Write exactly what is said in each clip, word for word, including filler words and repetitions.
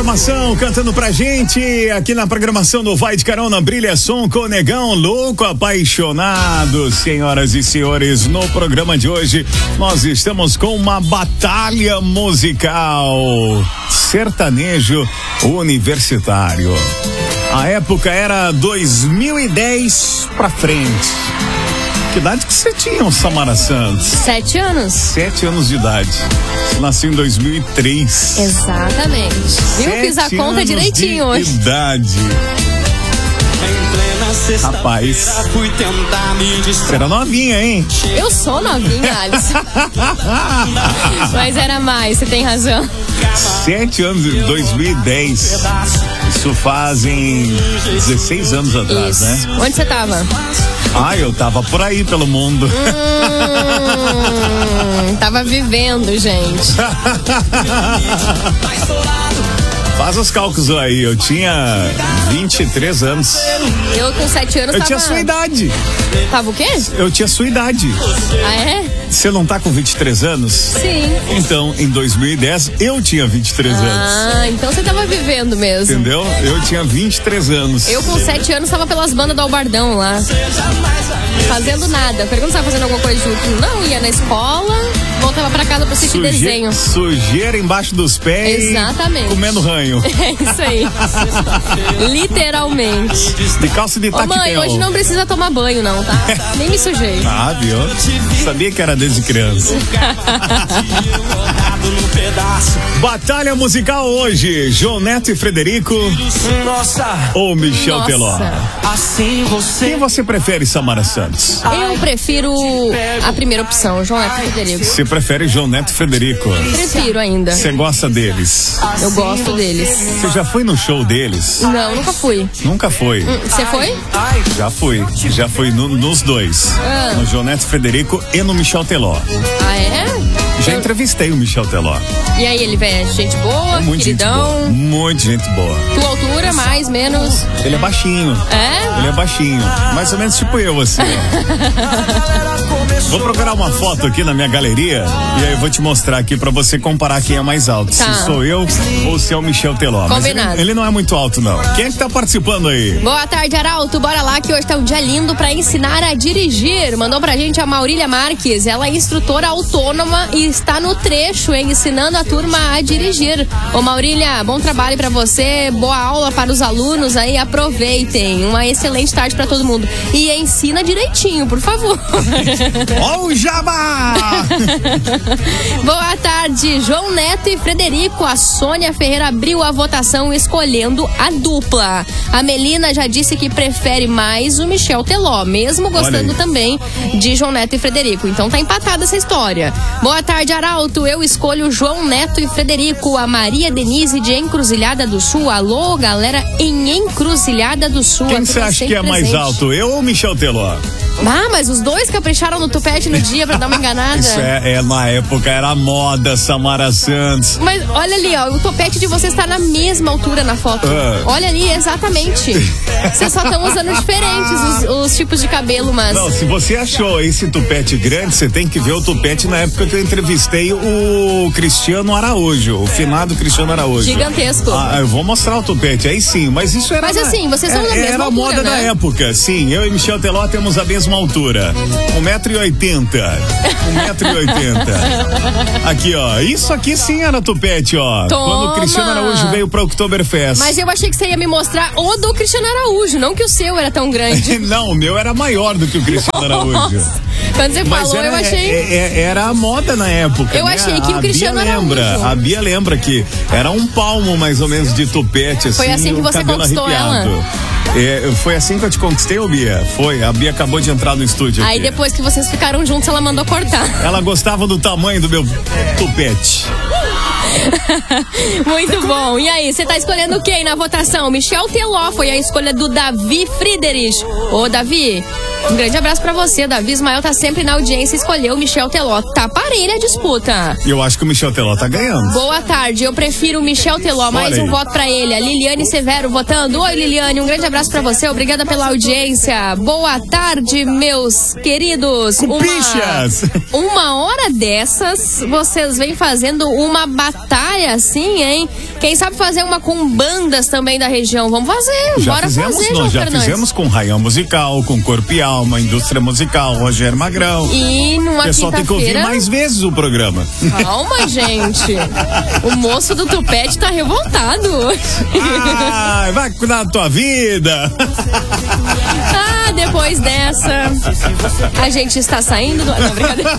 programação, cantando pra gente aqui na programação do Vai de Carona, Brilha Som com Negão, louco apaixonado. Senhoras e senhores, no programa de hoje nós estamos com uma batalha musical sertanejo universitário. A época era dois mil e dez pra frente. Que idade que você tinha, Samara Santos? Sete anos. Sete anos de idade. Você nasceu em dois mil e três. Exatamente. Viu? Fiz a conta direitinho hoje. Idade. Rapaz, você era novinha, hein? Eu sou novinha, Alice. Mas era mais, você tem razão. Sete anos, dois mil e dez. Isso fazem dezesseis anos atrás, Isso. né? Onde você tava? Ah, eu tava por aí pelo mundo. Hum, tava vivendo, gente. Faz os cálculos aí, eu tinha vinte e três anos. Eu com sete anos eu tava... tinha sua idade. Tava o quê? Eu tinha sua idade. Ah, é? Você não tá com vinte e três anos? Sim. Então, em dois mil e dez, eu tinha vinte e três ah, anos. Ah, então você tava vivendo mesmo. Entendeu? Eu tinha vinte e três anos. Eu com sete anos tava pelas bandas do Albardão lá. Fazendo nada. Pergunta se tava fazendo alguma coisa de último. Não, ia na escola, voltava pra casa pra assistir Suje... desenho. Sujeira embaixo dos pés. Exatamente. Comendo ranho. É isso aí. Literalmente. De calça de tactel. Ô mãe, hoje não precisa tomar banho não, tá? Nem me sujei. Ah, viu? Sabia que era desde criança. Batalha musical hoje, João Neto e Frederico. Nossa. Ou Michel Nossa. Teló. Assim você. Quem você prefere, Samara Santos? Eu prefiro a primeira opção, João Neto e Frederico. Você prefere João Neto e Frederico? Prefiro ainda. Você gosta deles? Eu gosto deles. Você já foi no show deles? Não, nunca fui. Nunca foi? Você foi? Já fui. Já fui no, nos dois. Ah. No João Neto e Frederico e no Michel Teló. Ah, é? Já Eu... entrevistei o Michel Teló. E aí, ele é gente boa, Muito queridão? gente boa. Muito gente boa. Tua altura, mais, menos? Ele é baixinho. É? Ele é baixinho. Mais ou menos tipo eu, assim. Vou procurar uma foto aqui na minha galeria e aí eu vou te mostrar aqui pra você comparar quem é mais alto. Tá. Se sou eu ou se é o Michel Teló. Combinado. Mas ele, ele não é muito alto, não. Quem é que tá participando aí? Boa tarde, Arauto. Bora lá que hoje tá um dia lindo pra ensinar a dirigir. Mandou pra gente a Maurília Marques. Ela é instrutora autônoma e está no trecho, hein, ensinando a turma a dirigir. Ô Maurília, bom trabalho pra você, boa aula para os alunos aí, aproveitem. Uma excelente tarde pra todo mundo. E ensina direitinho, por favor. Ó o Jabá! Boa tarde, João Neto e Frederico. A Sônia Ferreira abriu a votação escolhendo a dupla. A Melina já disse que prefere mais o Michel Teló, mesmo gostando também de João Neto e Frederico. Então tá empatada essa história. Boa tarde, Arauto. Eu escolho João Neto e Frederico. A Maria Denise de Encruzilhada do Sul. Alô, galera em Encruzilhada do Sul. Quem você acha que é mais presente. alto, eu ou Michel Teló? Ah, mas os dois capricharam no tupete no dia pra dar uma enganada. Isso é, é na época, era moda, Samara Santos. Mas olha ali, ó, o topete de vocês está na mesma altura na foto. Ah. Olha ali, exatamente. Vocês só estão usando diferentes os, os tipos de cabelo, mas... Não, se você achou esse tupete grande, você tem que ver o tupete na época que eu entrevistei o Cristiano Araújo, o finado Cristiano Araújo. Gigantesco. Ah, eu vou mostrar o tupete, aí sim, mas isso era... Mas assim, vocês são é, da mesma Era a altura, moda né? da época, sim, eu e Michel Teló temos a mesma altura, um metro e oitenta, um metro e oitenta. Aqui, ó, isso aqui sim era tupete, ó. Toma. Quando o Cristiano Araújo veio pra Oktoberfest. Mas eu achei que você ia me mostrar o do Cristiano Araújo, não que o seu era tão grande. Não, o meu era maior do que o Cristiano Araújo. Quando você Mas falou, era, eu achei... é, é, era a moda na época. Eu né? achei que a o Cristiano Bia lembra, Araújo. A Bia lembra que era um palmo mais ou menos de tupete, assim. Foi assim que o você cabelo conquistou arrepiado. É, foi assim que eu te conquistei, ô Bia? Foi, a Bia acabou de entrar no estúdio Aí aqui. depois que vocês ficaram juntos, ela mandou cortar. Ela gostava do tamanho do meu tupete. Muito bom. E aí, você tá escolhendo quem na votação? Michel Teló foi a escolha do Davi Friedrich. Ô, Davi, Um grande abraço pra você, Davi Ismael tá sempre na audiência, escolheu o Michel Teló. Tá parelha a disputa. Eu acho que o Michel Teló tá ganhando. Boa tarde, eu prefiro o Michel Teló, mais Bora um aí. voto pra ele. A Liliane Severo votando. Oi, Liliane, um grande abraço pra você, obrigada pela audiência. Boa tarde, meus queridos. Cupichas. Uma, uma hora dessas, vocês vêm fazendo uma batalha assim, hein? Quem sabe fazer uma com bandas também da região? Vamos fazer, Já bora fizemos, fazer, nós João já Fernandes. fizemos com Raião Musical, com Corpo e Alma, Indústria Musical, Rogério Magrão. E numa O pessoal tem que ouvir quinta-feira... mais vezes o programa. Calma, gente. O moço do tupete tá revoltado hoje. Ai, vai cuidar da tua vida. Ah, depois dessa, a gente está saindo do... Não, brincadeira.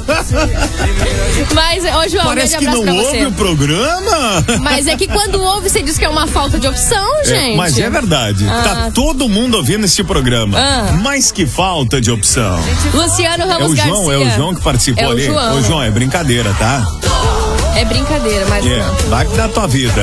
Mas, ô João, um grande Parece que abraço não pra ouve você. o programa. Mas é que quando ouve, você diz que é uma falta de opção, gente. É, mas é verdade. Ah. Tá todo mundo ouvindo esse programa. Ah. Mas que falta de opção. Luciano É Ramos o Garcia. João, é o João que participou É o ali. João. Ô, João, é brincadeira, tá? É brincadeira, mas É, não. vai cuidar da tua vida.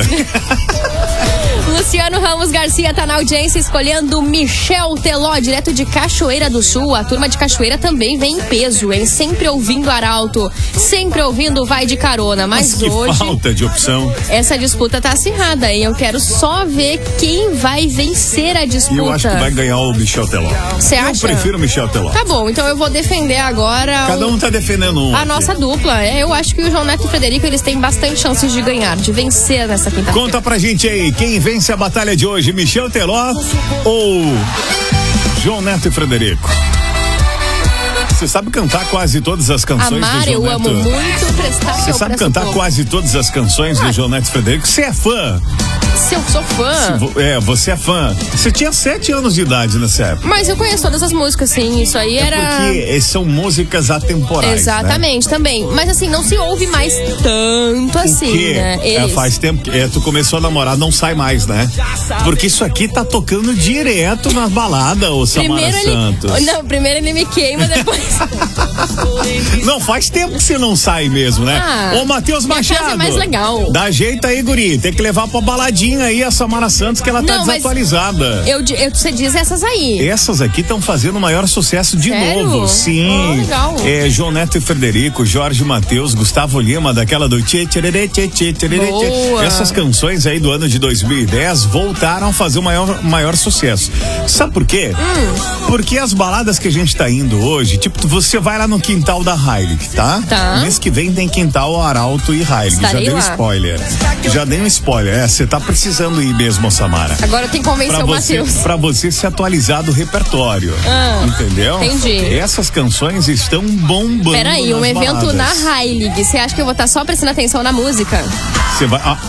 Luciano Ramos Garcia tá na audiência escolhendo Michel Teló, direto de Cachoeira do Sul. A turma de Cachoeira também vem em peso, hein? Sempre ouvindo Arauto, sempre ouvindo Vai de Carona. Mas, Mas que hoje, falta de opção. essa disputa tá acirrada, hein? Eu quero só ver quem vai vencer a E disputa. eu acho que vai ganhar o Michel Teló. Você Eu acha? prefiro o Michel Teló. Tá bom, então eu vou defender agora Cada o- um tá defendendo um. a aqui. nossa dupla. É, eu acho que o João Neto e o Frederico, eles têm bastante chances de ganhar, de vencer nessa quinta-feira. Conta pra gente aí, quem vence a batalha de hoje, Michel Teló ou João Neto e Frederico? Você sabe cantar quase todas as canções Amar, do João eu Neto? amo muito, prestar Você eu sabe presto cantar pouco. quase todas as canções do João Neto e Frederico? Você é fã? Se eu sou fã. Vo- É, você é fã. Você tinha sete anos de idade nessa época. Mas eu conheço todas as músicas, sim. Isso aí era. Porque eh, são músicas atemporais. Exatamente, também. Mas assim, não se ouve mais tanto Né? assim, Porque né? é, Eles. faz tempo que é, tu começou a namorar, não sai mais, né? Porque isso aqui tá tocando direto nas baladas, ô Samara Primeiro ele. Santos. Não, primeiro ele me queima, depois. Não, faz tempo que você não sai mesmo, né? Ah, Ô, Matheus minha casa Machado. é mais legal. Dá jeito aí, guri. Tem que levar pra baladinha aí a Samara Santos, que ela tá Não, mas desatualizada. Eu, di- eu, você diz essas aí. Essas aqui estão fazendo o maior sucesso de Sério? novo. Sim. Ah, legal. É, João Neto e Frederico, Jorge Mateus, Gustavo Lima, daquela do tchê, tchererê, tchê, tchê, tchererê, tchê. Boa. Essas canções aí do ano de dois mil e dez voltaram a fazer o maior, maior sucesso. Sabe por quê? Hum. Porque as baladas que a gente tá indo hoje, tipo, você vai lá no quintal da Heilig, tá? Tá. Mês que vem tem quintal Arauto e Heilig. Já Estarei dei um lá. spoiler. Já dei um spoiler. É, você tá precisando ir mesmo, Samara. Agora eu tenho que convencer Pra o você, Matheus. pra você se atualizar do repertório. Ah, entendeu? entendi. Essas canções estão bombando. Peraí, um nas evento baladas. na Heilig. Você acha que eu vou estar só prestando atenção na música? Você vai. Ah.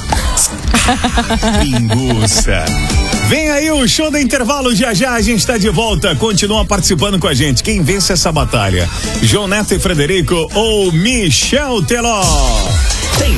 Pinguça. Vem aí o show do intervalo, já já a gente tá de volta. Continua participando com a gente. Quem vence essa batalha? João Neto e Frederico ou Michel Teló?